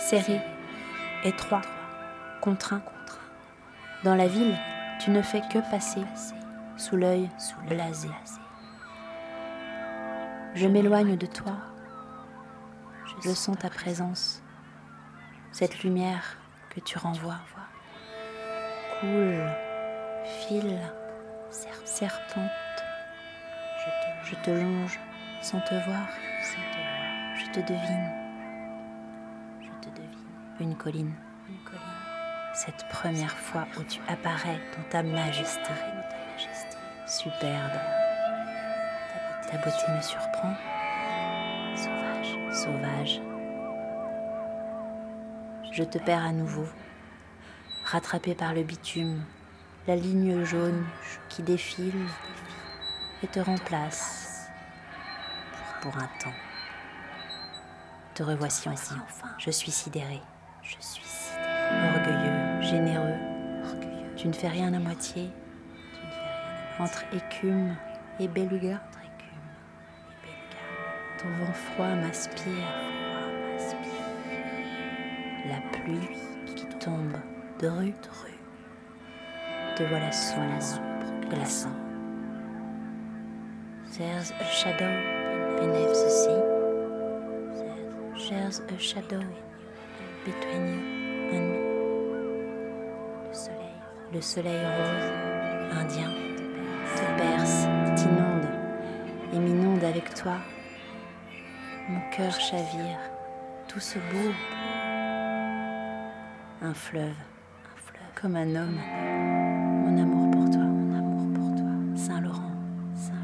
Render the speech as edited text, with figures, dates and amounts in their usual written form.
serré, étroit, contraint. Dans la ville, tu ne fais que passer sous l'œil blasé. Je m'éloigne de toi, je sens ta présence, cette lumière que tu renvoies. Coule, file, serpente, je te longe sans te voir, je te devine. Une colline, cette première fois où tu apparais dans ta majesté, superbe. Ta beauté me surprend, sauvage. Je te perds à nouveau, rattrapé par le bitume, la ligne jaune qui défile et te remplace pour un temps. Te revoici enfin, je suis sidéré, orgueilleux, généreux. Tu ne fais rien à moitié, entre écume et beluga. Ton vent froid m'aspire, la pluie qui tombe de rue, te voilà sombre, glaçant. There's a shadow beneath the sea. There's a shadow between you and me. Le soleil rose, indien, te berce, t'inonde et m'inonde avec toi. Mon cœur chavire, tout se bout. Un fleuve, comme un homme,